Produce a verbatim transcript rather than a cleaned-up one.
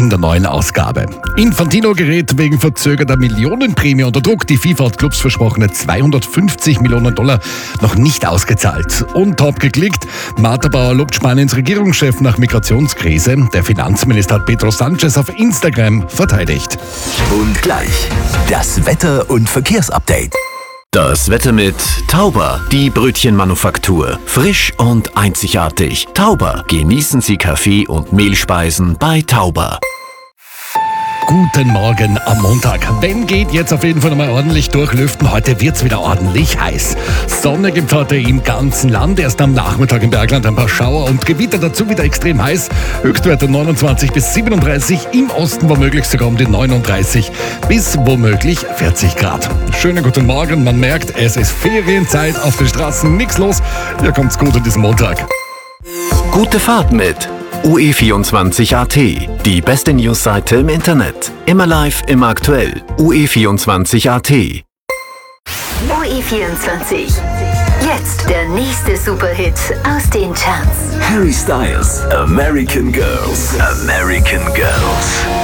in der neuen Ausgabe. Infantino gerät wegen verzögerter Millionenprämie unter Druck. Die FIFA hat Clubs versprochene zweihundertfünfzig Millionen Dollar noch nicht ausgezahlt. Und top geklickt, Martha Bauer lobt Spaniens Regierungschef nach Migrationskrise. Der Finanzminister hat Pedro Sanchez auf Instagram verteidigt. Und gleich das Wetter- und Verkehrsupdate. Das Wetter mit Tauber, die Brötchenmanufaktur. Frisch und einzigartig. Tauber, genießen Sie Kaffee und Mehlspeisen bei Tauber. Guten Morgen am Montag. Wenn geht jetzt auf jeden Fall nochmal ordentlich durchlüften. Heute wird's wieder ordentlich heiß. Sonne gibt's heute im ganzen Land. Erst am Nachmittag im Bergland ein paar Schauer und Gewitter. Dazu wieder extrem heiß. Höchstwerte neunundzwanzig bis siebenunddreißig. Im Osten womöglich sogar um die neununddreißig bis womöglich vierzig Grad. Schönen guten Morgen. Man merkt, es ist Ferienzeit. Auf den Straßen nichts los. Hier kommt's gut an diesem Montag. Gute Fahrt mit U E vierundzwanzig Punkt A T, die beste Newsseite im Internet. Immer live, immer aktuell. U E vierundzwanzig Punkt A T. U E vierundzwanzig. Jetzt der nächste Superhit aus den Charts. Harry Styles, American Girls. American Girls.